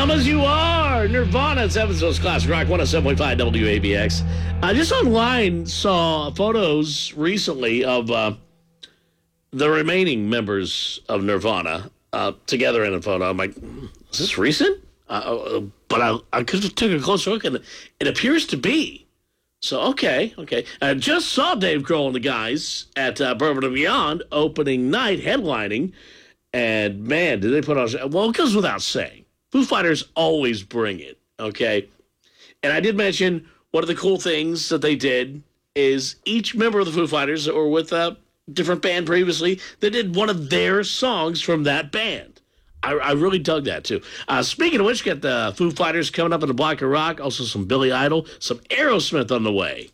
Dumb as You Are. Nirvana's Evansville's Classic Rock 107.5 WABX. I just online saw photos recently of the remaining members of Nirvana together in a photo. I'm like, is this recent? But I took a closer look, and it appears to be. So, okay. I just saw Dave Grohl and the guys at Bourbon and Beyond opening night, headlining. And, man, did they put on... Well, it goes without saying. Foo Fighters always bring it, okay? And I did mention one of the cool things that they did is each member of the Foo Fighters that were with a different band previously, they did one of their songs from that band. I really dug that, too. Speaking of which, got the Foo Fighters coming up in the Block of Rock, also some Billy Idol, some Aerosmith on the way.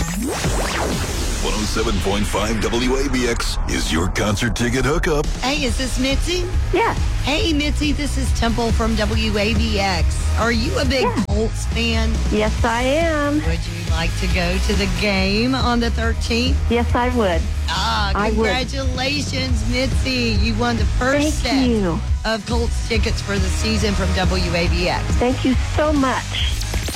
107.5 WABX is your concert ticket hookup. Hey, is this Mitzi? Yeah. Hey, Mitzi, this is Temple from WABX. Are you a big Colts fan? Yes, I am. Would you like to go to the game on the 13th? Yes, I would. Congratulations, Mitzi. You won the first set of Colts tickets for the season from WABX. Thank you so much.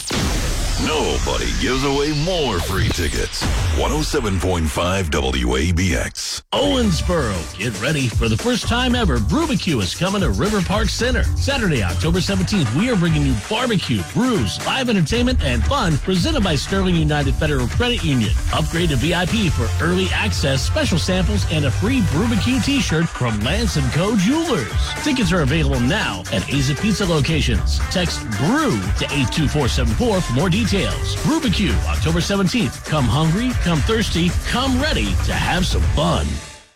Nobody gives away more free tickets. 107.5 WABX. Owensboro, get ready for the first time ever. Brubacue is coming to River Park Center. Saturday, October 17th, we are bringing you barbecue, brews, live entertainment, and fun presented by Sterling United Federal Credit Union. Upgrade to VIP for early access, special samples, and a free Brubacue t-shirt from Lance & Co. Jewelers. Tickets are available now at Aza Pizza locations. Text BREW to 82474 for more details. Brubacue, October 17th. Come hungry, come thirsty, come ready to have some fun.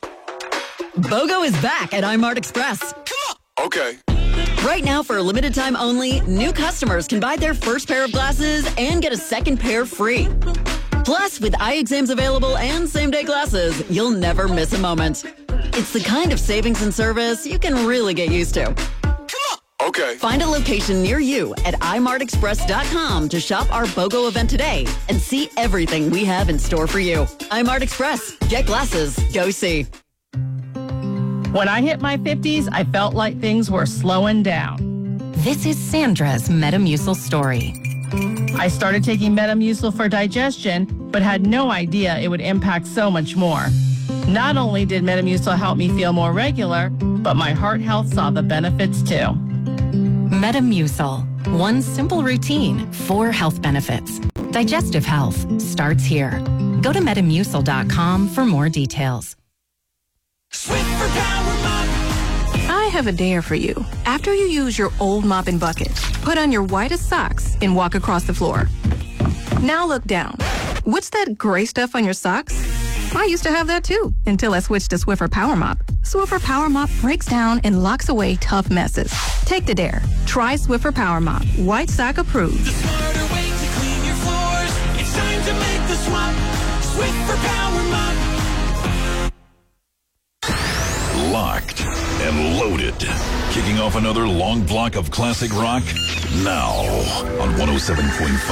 BOGO is back at iMart Express. Come on. Okay. Right now, for a limited time only, new customers can buy their first pair of glasses and get a second pair free. Plus, with eye exams available and same-day glasses, you'll never miss a moment. It's the kind of savings and service you can really get used to. Okay. Find a location near you at imartexpress.com to shop our BOGO event today and see everything we have in store for you. iMart Express. Get glasses. Go see. When I hit my 50s, I felt like things were slowing down. This is Sandra's Metamucil story. I started taking Metamucil for digestion, but had no idea it would impact so much more. Not only did Metamucil help me feel more regular, but my heart health saw the benefits too. Metamucil. One simple routine, 4 health benefits. Digestive health starts here. Go to Metamucil.com for more details. Swiffer Power Mop. I have a dare for you. After you use your old mop and bucket, put on your whitest socks and walk across the floor. Now look down. What's that gray stuff on your socks? I used to have that too, until I switched to Swiffer Power Mop. Swiffer Power Mop breaks down and locks away tough messes. Take the dare. Try Swiffer Power Mop. White sock approved. The smarter way to clean your floors. It's time to make the swap. Swiffer Power Mop. Locked and loaded. Kicking off another long block of classic rock now on 107.5